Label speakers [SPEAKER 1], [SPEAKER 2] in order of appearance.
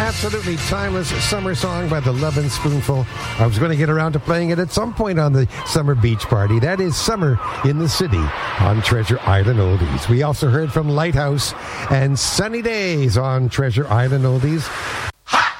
[SPEAKER 1] absolutely timeless summer song by the Lovin' Spoonful. I was going to get around to playing it at some point on the summer beach party. That is Summer in the City on Treasure Island Oldies. We also heard from Lighthouse and Sunny Days on Treasure Island Oldies.